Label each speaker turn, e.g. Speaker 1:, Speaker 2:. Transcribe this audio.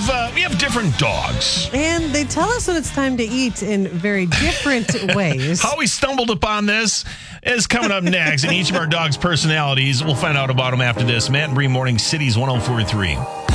Speaker 1: have different dogs.
Speaker 2: And they tell us when it's time to eat in very different ways.
Speaker 1: How we stumbled upon this is coming up next, and each of our dogs' personalities. We'll find out about them after this. Matt and Bree Morning Cities 104.3.